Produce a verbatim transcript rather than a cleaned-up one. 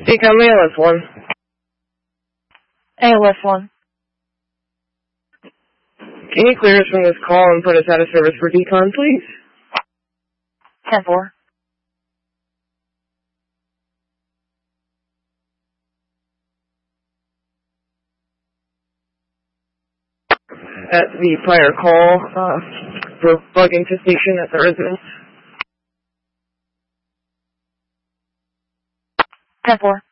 Decom A L S one. A L S one. Can you clear us from this call and put us out of service for decon, please? ten four. At the prior call, uh, for bug infestation at the residence. ten four.